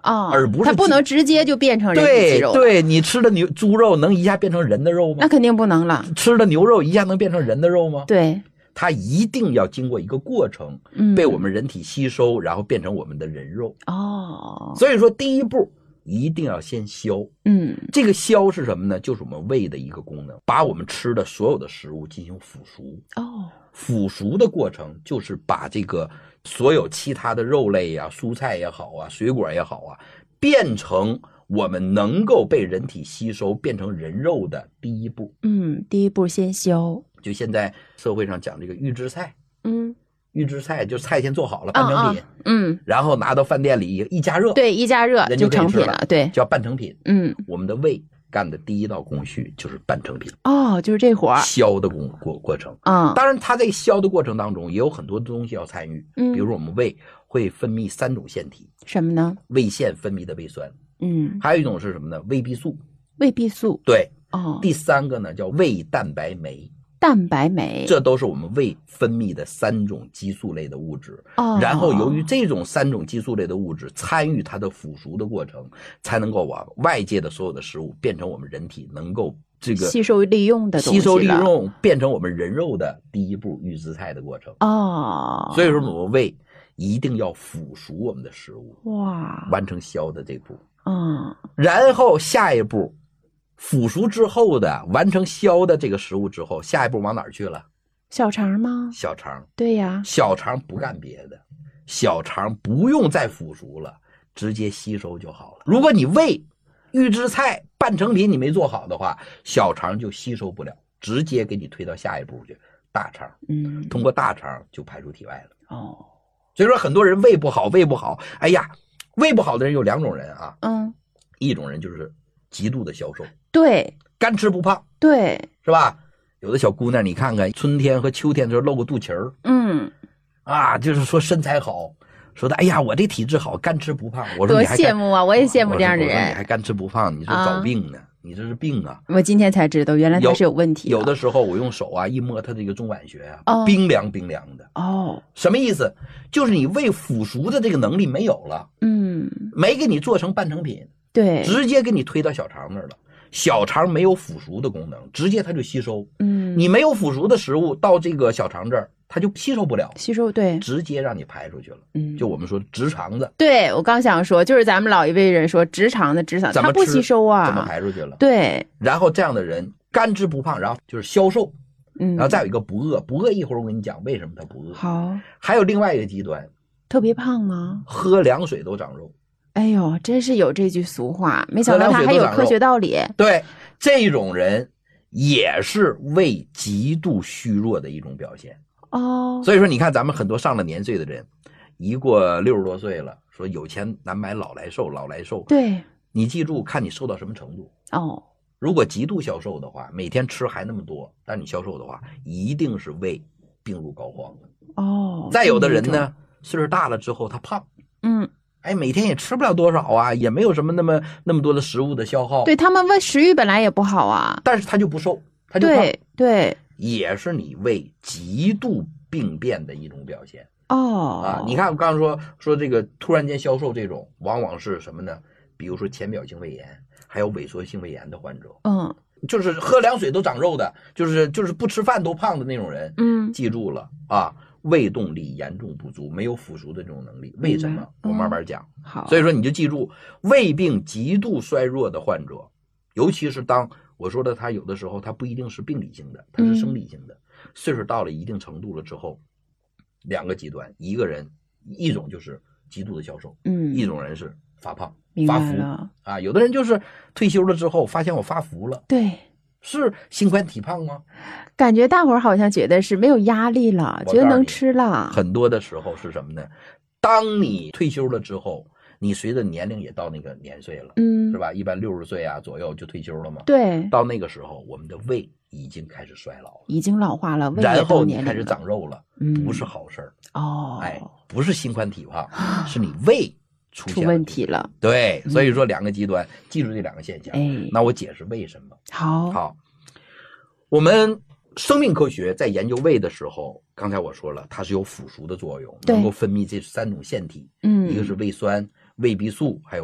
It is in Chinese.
而不是它不能直接就变成人体肌肉。 对，你吃的猪肉能一下变成人的肉吗？ 那肯定不能了。 吃的牛肉一下能变成人的肉吗？ 对， 它一定要经过一个过程，被我们人体吸收，然后变成我们的人肉。所以说第一步一定要先消。这个消是什么呢？就是我们胃的一个功能，把我们吃的所有的食物进行腐熟。腐熟的过程就是把这个所有其他的肉类呀、蔬菜也好啊、水果也好啊，变成我们能够被人体吸收变成人肉的第一步。 第一步先消。 就现在社会上讲这个预制菜。预制菜就菜先做好了，半成品。然后拿到饭店里一加热。 对，一加热就成品了。对， 叫半成品。我们的胃干的第一道工序就是半成品。 就是这活儿， 消的过程。当然它在消的过程当中也有很多东西要参与。比如说我们胃会分泌3种腺体。 什么呢？ 胃腺分泌的胃酸。还有一种是什么呢？胃壁素。 胃壁素。 对。第3个呢叫胃蛋白酶。 蛋白酶， 这都是我们胃分泌的3种激素类的物质。然后由于这种3种激素类的物质参与它的腐熟的过程，才能够把外界的所有的食物变成我们人体能够这个吸收利用的东西了， 吸收利用变成我们人肉的第一步预制菜的过程。所以说我们胃一定要腐熟我们的食物，完成消的这步。然后下一步腐熟之后的完成消的这个食物之后，下一步往哪儿去了？ 小肠吗？ 小肠。 对呀， 小肠不干别的，小肠不用再腐熟了，直接吸收就好了。如果你胃预制菜半成品你没做好的话，小肠就吸收不了，直接给你推到下一步去，大肠。通过大肠就排出体外了。所以说很多人胃不好，哎呀，胃不好的人有2种人啊。一种人就是极度的消瘦。对，干吃不胖。对，是吧？有的小姑娘你看看，春天和秋天的时候露个肚脐儿。就是说身材好，说的哎呀我这体质好，干吃不胖。我说你还多羡慕啊，我也羡慕这样的人。 你还干吃不胖，你是找病呢。你这是病啊！ 我今天才知道原来他是有问题。 有的时候我用手一摸他这个中脘穴冰凉冰凉的。什么意思？就是你胃腐熟的这个能力没有了。没给你做成半成品。对，直接给你推到小肠那儿了。小肠没有腐熟的功能，直接它就吸收。你没有腐熟的食物到这个小肠这儿，它就吸收不了。对，直接让你排出去了。就我们说直肠子。对，我刚想说，就是咱们老一辈人说直肠的直肠，它不吸收啊，怎么排出去了？对。然后这样的人干吃不胖，然后就是消瘦。然后再有一个不饿，不饿一会儿我跟你讲为什么他不饿。好。还有另外一个极端，特别胖吗？喝凉水都长肉。哎呦，真是有这句俗话，没想到它还有科学道理。对，这种人也是胃极度虚弱的一种表现。所以说你看咱们很多上了年岁的人，一过60多岁了，说有钱难买老来瘦，老来瘦。对，你记住看你瘦到什么程度。如果极度消瘦的话，每天吃还那么多，但你消瘦的话，一定是胃病入膏肓了。再有的人呢，岁数大了之后他胖。每天也吃不了多少啊，也没有什么那么多的食物的消耗。对，他们胃食欲本来也不好啊，但是他就不瘦，他就胖。对，也是你胃极度病变的一种表现。你看我刚刚说这个突然间消瘦这种，往往是什么呢？比如说浅表性胃炎，还有萎缩性胃炎的患者。就是喝凉水都长肉的，就是不吃饭都胖的那种人。记住了啊。胃动力严重不足，没有腐熟的这种能力。为什么？我慢慢讲。好，所以说你就记住，胃病极度衰弱的患者，尤其是当我说的他有的时候他不一定是病理性的，他是生理性的。岁数到了一定程度了之后，2个极端，一种就是极度的消瘦，一种人是发胖发福啊。有的人就是退休了之后发现我发福了。对。是心宽体胖吗？感觉大伙儿好像觉得是没有压力了，觉得能吃了。很多的时候是什么呢？当你退休了之后，你随着年龄也到那个年岁了，是吧？一般60岁左右就退休了嘛。对。到那个时候，我们的胃已经开始衰老了，已经老化了，胃也到年龄了，然后你开始长肉了，不是好事儿。不是心宽体胖，是你胃出问题了。对，所以说2个极端，记住这2个现象。那我解释为什么。好，我们生命科学在研究胃的时候，刚才我说了，它是有腐熟的作用，能够分泌这3种腺体，一个是胃酸、胃壁素，还有